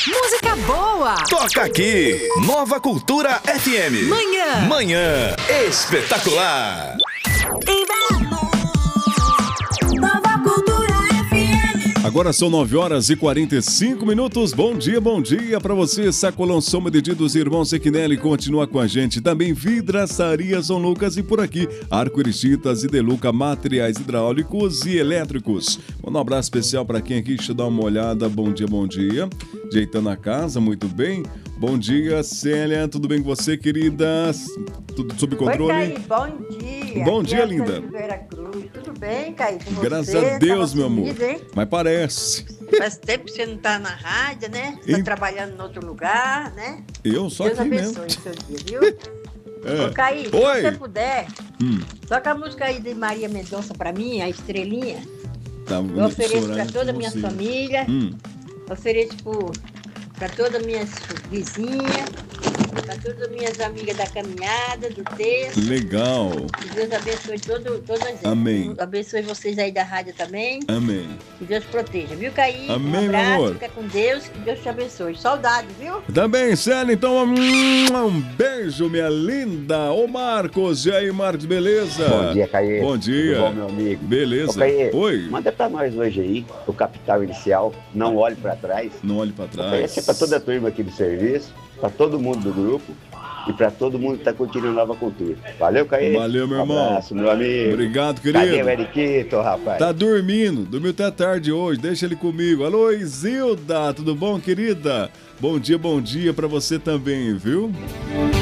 Música boa. Toca aqui. Nova Cultura FM. Manhã espetacular. Nova Cultura FM. Agora são 9h45. Bom dia pra você, Sacolão Soma dos Irmãos Equinelli. Continua com a gente. Também Vidraçaria São Lucas e por aqui, Arco-Irichitas e Deluca, materiais hidráulicos e elétricos. Um abraço especial pra quem aqui, deixa eu dar uma olhada. Bom dia. Ajeitando a casa, muito bem. Bom dia, Célia. Tudo bem com você, querida? Tudo sob controle? Oi, Caí, bom dia. Bom dia, Aqui é a linda. Vera Cruz. Tudo bem, Caí, com Graças você? a Deus, Tava meu amor. sumido, hein? Mas parece. Faz tempo que você não tá na rádio, né? Você tá trabalhando em outro lugar, né? Eu só Deus aqui mesmo. abençoe o seu dia, viu? Ô, Caí, se Oi. você puder, toca a música aí de Maria Mendonça pra mim, a Estrelinha. Tá, Eu ofereço pra toda a minha você. família, ofereço pra todas as minhas vizinhas, pra todas as minhas amigas da caminhada, do texto. Legal. Que Deus abençoe todas elas. Amém. Abençoe vocês aí da rádio também. Amém. Que Deus proteja, viu, Caí? Amém, um meu abraço, amor. fica com Deus, que Deus te abençoe. Saudade, viu? Também, Célia, então um beijo, minha linda. Ô, Marcos, e aí, Marcos, beleza? Bom dia, Caí. Bom dia. Tudo bom, meu amigo? Beleza. Ô, Caí, Oi. manda pra nós hoje aí o capital inicial. Não olhe pra trás. Não olhe pra trás. Esse é pra toda a turma aqui do serviço, pra todo mundo do grupo e pra todo mundo que tá curtindo a Nova Cultura. Valeu, Caí. Valeu, meu irmão. Um abraço, meu amigo. Obrigado, querido. Cadê o Eriquito, rapaz? Tá dormindo até tarde hoje, deixa ele comigo. Alô, Isilda, tudo bom, querida? Bom dia pra você também, viu?